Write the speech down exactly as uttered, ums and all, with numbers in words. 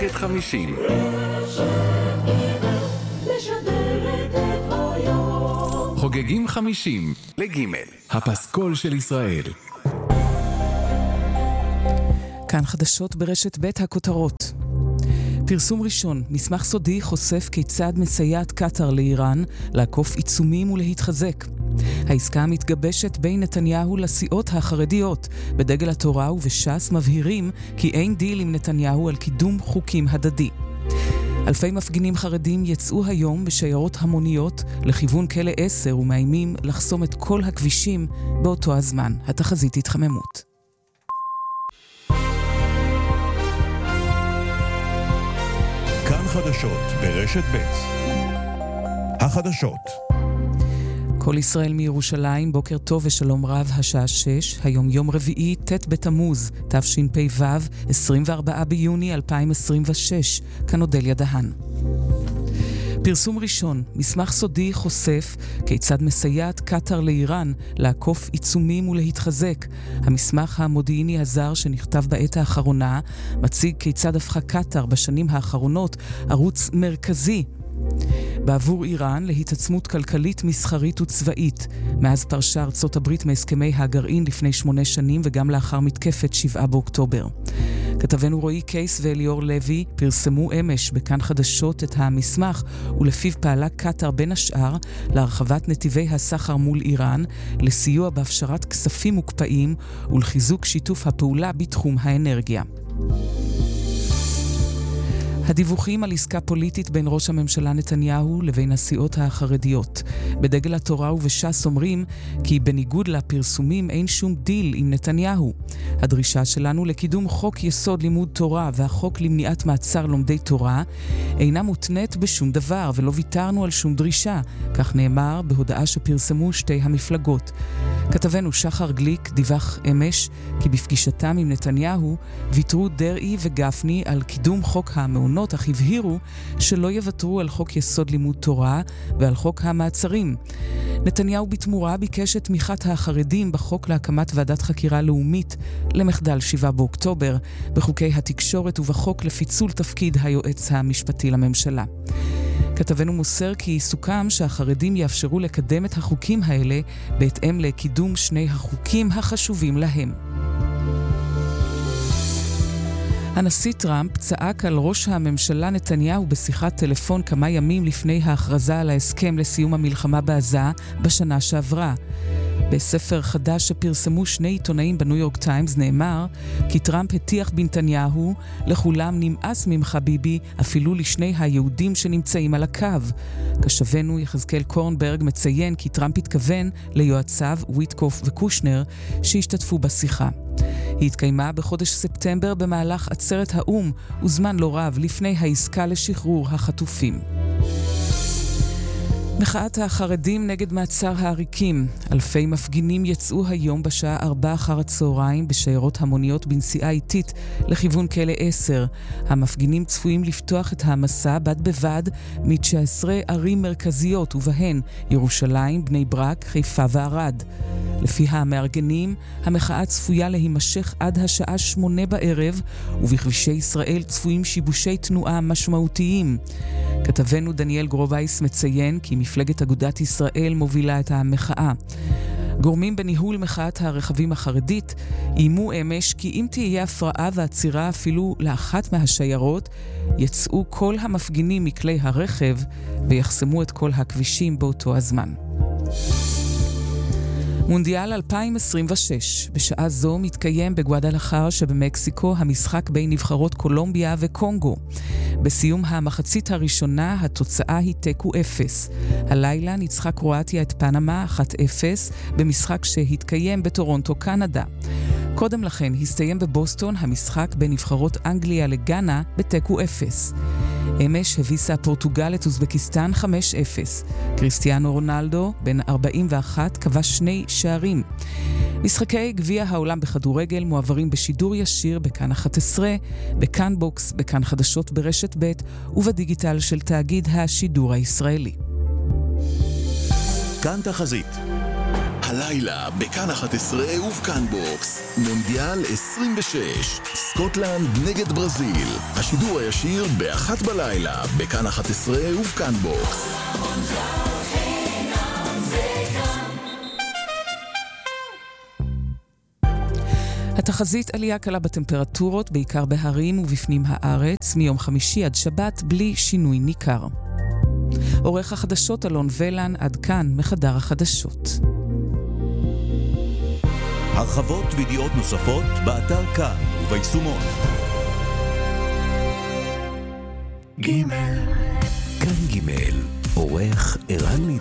ברשת חמישים. חוגגים חמישים לגימל, הפסקול של ישראל. כאן חדשות ברשת בית הכותרות. פרסום ראשון, מסמך סודי חושף כיצד מסייעת קטר לאיראן לעקוף עיצומים ולהתחזק. העסקה המתגבשת בין נתניהו לסיעות החרדיות בדגל התורה ובש"ס מבהירים כי אין דיל עם נתניהו על קידום חוקים הדדי. אלפי מפגינים חרדים יצאו היום בשיירות המוניות לכיוון כלא עשר ומאיימים לחסום את כל הכבישים באותו הזמן. התחזית התחממות. כאן חדשות ברשת ב'. החדשות. כל ישראל מירושלים, בוקר טוב ושלום רב, השעה שש, היום יום רביעי, ט' בתמוז, תשפ"ו, עשרים וארבעה ביוני אלפיים עשרים ושש, כאן אודליה דהן. פרסום ראשון, מסמך סודי חושף כיצד מסייעת קטר לאיראן לעקוף עיצומים ולהתחזק. המסמך המודיעיני הזר שנכתב בעת האחרונה מציג כיצד הפכה קטר בשנים האחרונות ערוץ מרכזי בעבור איראן להתעצמות כלכלית, מסחרית וצבאית. מאז פרשה ארצות הברית מהסכמי הגרעין לפני שמונה שנים וגם לאחר מתקפת שבעה באוקטובר. כתבנו רועי קייס ואליאור לוי פרסמו אמש בכאן חדשות את המסמך, ולפיו פעלה קטר בין השאר להרחבת נתיבי הסחר מול איראן, לסיוע בהפשרת כספים מוקפאים ולחיזוק שיתוף הפעולה בתחום האנרגיה. הדיווחים על עסקה פוליטית בין ראש הממשלה נתניהו לבין הסיעות החרדיות. בדגל התורה ובש"ס אומרים כי בניגוד לפרסומים אין שום דיל עם נתניהו. הדרישה שלנו לקידום חוק יסוד לימוד תורה והחוק למניעת מעצר לומדי תורה אינה מותנית בשום דבר ולא ויתרנו על שום דרישה, כך נאמר בהודעה שפרסמו שתי המפלגות. כתבנו שחר גליק דיווח אמש כי בפגישתם עם נתניהו ויתרו דרעי וגפני על קידום חוק המעונות, אך הבהירו שלא יוותרו על חוק יסוד לימוד תורה ועל חוק המעצרים. נתניהו בתמורה ביקש את תמיכת החרדים בחוק להקמת ועדת חקירה לאומית למחדל שבעה באוקטובר, בחוקי התקשורת ובחוק לפיצול תפקיד היועץ המשפטי לממשלה. כתבנו מוסר כי סוכם שהחרדים יאפשרו לקדם את החוקים האלה בהתאם לקידום שני החוקים החשובים להם. הנשיא טראמפ צעק על ראש הממשלה נתניהו בשיחת טלפון כמה ימים לפני ההכרזה על ההסכם לסיום המלחמה בעזה בשנה שעברה. בספר חדש שפרסמו שני עיתונאים בניו יורק טיימס נאמר כי טראמפ הטיח בנתניהו, לכולם נמאס ממך ביבי, אפילו לשני היהודים שנמצאים על הקו. כשבנו יחזקאל קורנברג מציין כי טראמפ התכוון ליועציו וויטקוף וקושנר שהשתתפו בשיחה. היא התקיימה בחודש ספטמבר במהלך עצרת האום וזמן לא רב לפני העסקה לשחרור החטופים. מחאת החרדים נגד מעצר העריקים. אלפי מפגינים יצאו היום בשעה ארבע אחר הצהריים בשיירות המוניות בנסיעה איטית לכיוון כלא עשר. המפגינים צפויים לפתוח את המסע בד בבד מ-תשע עשרה ערים מרכזיות ובהן ירושלים, בני ברק, חיפה וערד. לפי המארגנים, המחאה צפויה להימשך עד השעה שמונה בערב, ובכבישי ישראל צפויים שיבושי תנועה משמעותיים. כתבנו דניאל גרובייס מציין כי מפלגת אגודת ישראל מובילה את המחאה. גורמים בניהול מחאת הרכבים החרדית איימו אמש כי אם תהיה הפרעה ועצירה אפילו לאחת מהשיירות, יצאו כל המפגינים מכלי הרכב ויחסמו את כל הכבישים באותו הזמן. מונדיאל אלפיים עשרים ושש. בשעה זו מתקיים בגואדלחרה שבמקסיקו המשחק בין נבחרות קולומביה וקונגו. בסיום המחצית הראשונה התוצאה היא תיקו אפס. הלילה ניצחה קרואטיה את פנמה אחת אפס במשחק שהתקיים בטורונטו, קנדה. קודם לכן הסתיים בבוסטון המשחק בין נבחרות אנגליה לגאנה בתיקו אפס. אמש הביסה פורטוגל את אוזבקיסטן חמש אפס. קריסטיאנו רונלדו, בן ארבעים ואחת, כבש שני שערים. משחקי גביע העולם בכדורגל מועברים בשידור ישיר בכאן אחת עשרה, בכאן בוקס, בכאן חדשות ברשת ב' ובדיגיטל של תאגיד השידור הישראלי. כאן תחזית. הלילה בכאן אחת עשרה ובכאן בוקס מונדיאל עשרים ושש סקוטלנד נגד ברזיל. השידור הישיר באחת בלילה בכאן אחת עשרה ובכאן בוקס. התחזית עלייה קלה בטמפרטורות, בעיקר בהרים ובפנים הארץ, מיום חמישי עד שבת בלי שינוי ניכר. עורך החדשות אלון ולן, עד כאן מחדר החדשות. הרחבות וידיעות נוספות באתר כאן וביישומון. גימל כאן גימל, עורך ערן